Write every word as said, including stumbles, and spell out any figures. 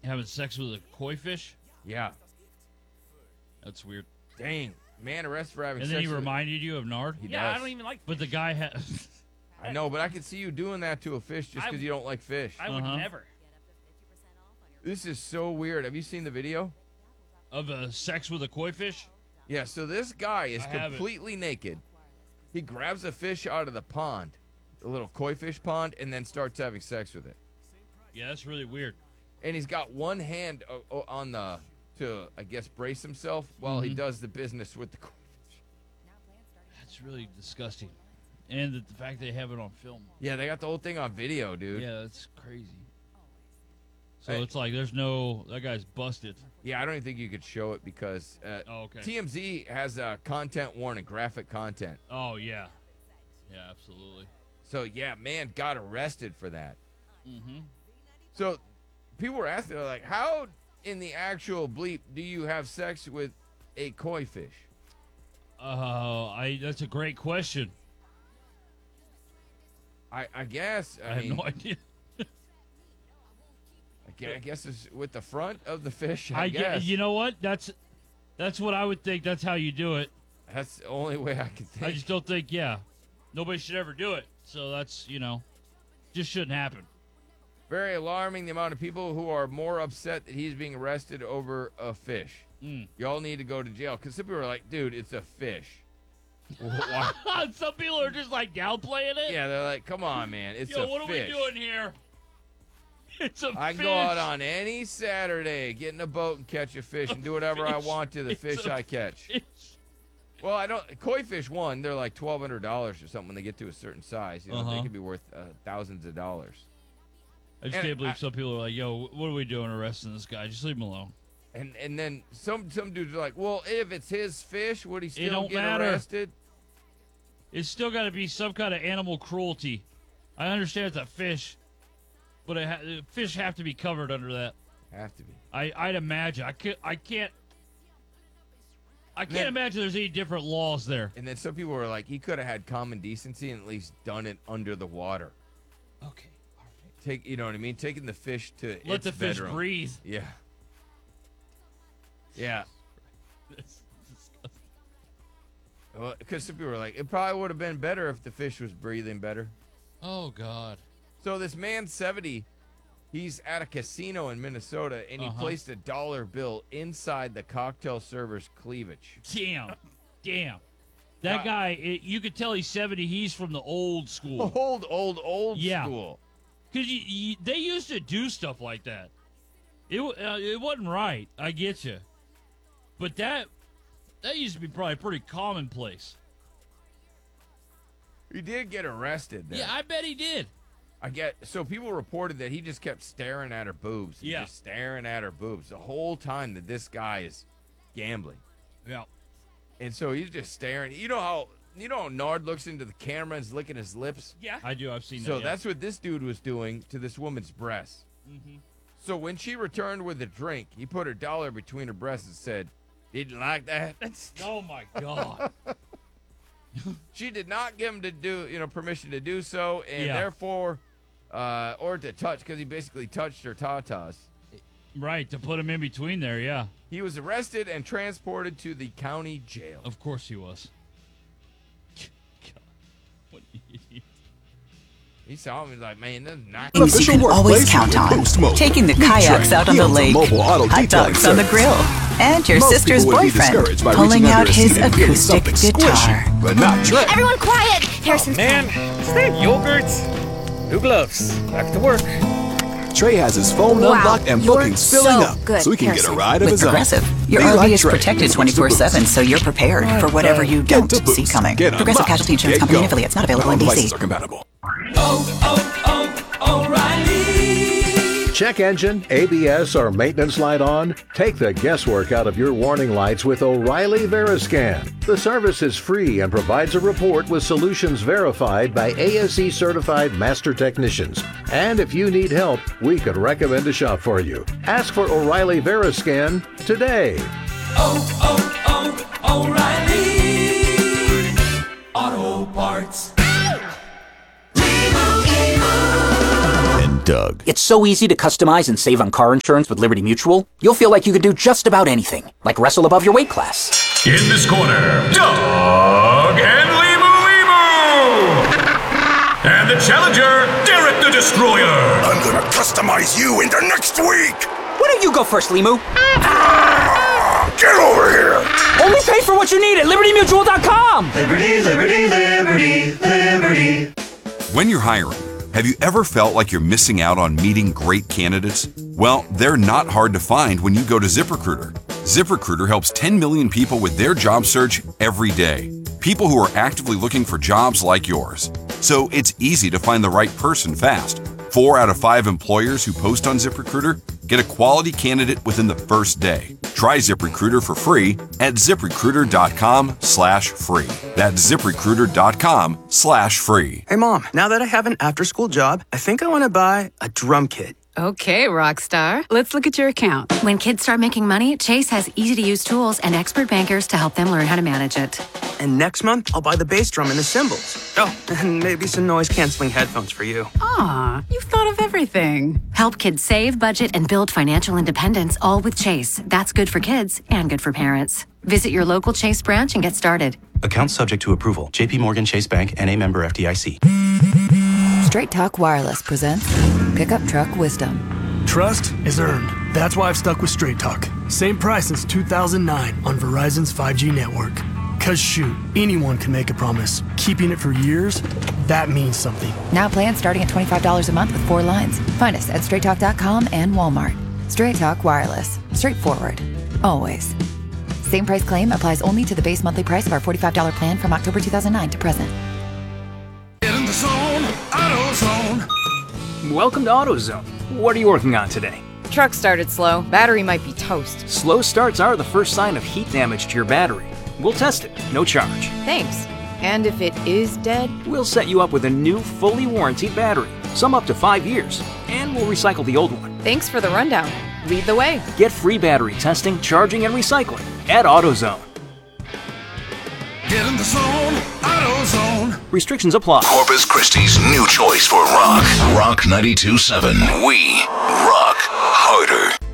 Having sex with a koi fish? Yeah. That's weird. Dang. Man arrested for having And sex then he with reminded you of Nard? He yeah, does. I don't even like But the fish. guy had... I know, but I could see you doing that to a fish just I- because you don't like fish. I would Uh-huh. never. This is so weird. Have you seen the video? of uh, sex with a koi fish? Yeah, so this guy is I have it. completely naked. He grabs a fish out of the pond, the little koi fish pond, and then starts having sex with it. Yeah, that's really weird. And he's got one hand o- o- on the, to, I guess, brace himself while he Mhm. does the business with the koi fish. That's really disgusting. And the, the fact they have it on film. Yeah, they got the whole thing on video, dude. Yeah, that's crazy. So Hey. it's like there's no... That guy's busted. Yeah, I don't even think you could show it because uh, Oh, okay. T M Z has a content warning, graphic content. Oh, yeah. Yeah, absolutely. So, yeah, man got arrested for that. Mm-hmm. So people were asking, they're like, how in the actual bleep do you have sex with a koi fish? Uh, I that's a great question. I, I guess. I, I, have mean, no idea. I guess, I guess it's with the front of the fish. I I, get, guess. you know what? That's that's what I would think. That's how you do it. That's the only way I can think. I just don't think, yeah, nobody should ever do it. So that's, you know, just shouldn't happen. Very alarming, the amount of people who are more upset that he's being arrested over a fish. Mm. Y'all need to go to jail. Because some people are like, dude, it's a fish. Why- Some people are just like downplaying it. yeah, they're like, come on, man. It's Yo, a what fish. are we doing here? It's a I fish. can go out on any Saturday, get in a boat and catch a fish and do whatever I fish. want to the It's fish a I catch. fish. Well, I don't. Koi fish, one, they're like twelve hundred dollars or something when they get to a certain size. You know, Uh-huh. they could be worth uh, thousands of dollars. I just And can't believe I- some people are like, "Yo, what are we doing arresting this guy? Just leave him alone." And and then some some dudes are like, well, if it's his fish, would he still don't get matter. arrested? It's still got to be some kind of animal cruelty. I understand it's a fish, but it ha- fish have to be covered under that. Have to be. I I'd imagine. I can't. I can't. I can't Then- imagine there's any different laws there. And then some people were like, he could have had common decency and at least done it under the water. Okay. Take, you know what I mean? Taking the fish to Let its the fish bedroom. breathe. Yeah. Yeah. Well, because some people were like, it probably would have been better if the fish was breathing better. Oh God. So this man, seventy, he's at a casino in Minnesota, and he Uh-huh. placed a dollar bill inside the cocktail server's cleavage. Damn. Damn. That God. guy, it, you could tell he's seventy. He's from the old school. Old, old, old Yeah. school. Because you, you, they used to do stuff like that. It wa- uh, it wasn't right. I get you. But that that used to be probably pretty commonplace. He did get arrested there. Yeah, I bet he did. I get so people reported that he just kept staring at her boobs. and Yeah. Just staring at her boobs the whole time that this guy is gambling. Yeah. And so he's just staring. You know how you know how Nard looks into the camera and is licking his lips? Yeah. I do. I've seen So that. yeah. that's what this dude was doing to this woman's breasts. Mhm. So when she returned with a drink, he put her dollar between her breasts and said, "Didn't like that." That's Oh my God. She did not give him to do, you know, permission to do so, and Yeah. therefore, uh, or to touch, because he basically touched her tatas. Right, to put him in between there, yeah. He was arrested and transported to the county jail. Of course he was. God, what an idiot. He saw him. He's like, "Man, that's not." Things you can always count on. Taking the kayaks out on the lake, hot dogs on the grill, and your Most sister's people would be boyfriend discouraged by pulling reaching out under a his seat and getting acoustic something guitar. squishy, but not Trey. Everyone quiet! Harrison's Man, is that yogurt? New gloves. Back to work. Trey has his phone Wow, unlocked and you're bookings filling so up, good, so he can get a Harrison. ride of With his own. Progressive, your Be R V like is Trey. protected Switch to twenty-four seven, Boost. so you're prepared for whatever you Get don't to see Boost. coming. Get Progressive unlocked. Casualty Insurance Get Company and going. affiliates, not available All in D C. devices are compatible. Check engine, A B S, or maintenance light on? Take the guesswork out of your warning lights with O'Reilly Veriscan. The service is free and provides a report with solutions verified by A S E certified master technicians. And if you need help, we could recommend a shop for you. Ask for O'Reilly Veriscan today. And Doug. It's so easy to customize and save on car insurance with Liberty Mutual. You'll feel like you can do just about anything, like wrestle above your weight class. In this corner, Doug and Limu Limu! And the challenger, Derek the Destroyer! I'm gonna customize you into next week! Why don't you go first, Limu? Ah, get over here! Only pay for what you need at Liberty Mutual dot com! Liberty, Liberty, Liberty, Liberty. When you're hiring, have you ever felt like you're missing out on meeting great candidates? Well, they're not hard to find when you go to ZipRecruiter. ZipRecruiter helps ten million people with their job search every day. People who are actively looking for jobs like yours. So it's easy to find the right person fast. Four out of five employers who post on ZipRecruiter get a quality candidate within the first day. Try ZipRecruiter for free at ZipRecruiter.com slash free. That's ZipRecruiter.com slash free. Hey, Mom, now that I have an after-school job, I think I want to buy a drum kit. Okay, Rockstar. Let's look at your account. When kids start making money, Chase has easy-to-use tools and expert bankers to help them learn how to manage it. And next month, I'll buy the bass drum and the cymbals. Oh, and maybe some noise-canceling headphones for you. Aw, you've thought of everything. Help kids save, budget, and build financial independence, all with Chase. That's good for kids and good for parents. Visit your local Chase branch and get started. Account subject to approval. J P Morgan Chase Bank, N A member F D I C. Straight Talk Wireless presents Pickup Truck Wisdom. Trust is earned. That's why I've stuck with Straight Talk. Same price since two thousand nine on Verizon's five G network. Cause shoot, anyone can make a promise. Keeping it for years, that means something. Now plans starting at twenty-five dollars a month with four lines. Find us at straight talk dot com and Walmart. Straight Talk Wireless. Straightforward. Always. Same price claim applies only to the base monthly price of our forty-five dollars plan from October two thousand nine to present. Get in the zone, AutoZone. Welcome to AutoZone. What are you working on today? Truck started slow. Battery might be toast. Slow starts are the first sign of heat damage to your battery. We'll test it, no charge. Thanks. And if it is dead? We'll set you up with a new, fully warranted battery, some up to five years, and we'll recycle the old one. Thanks for the rundown. Lead the way. Get free battery testing, charging, and recycling at AutoZone. Get in the zone, AutoZone. Restrictions apply. Corpus Christi's new choice for rock. Rock ninety-two point seven. We rock harder.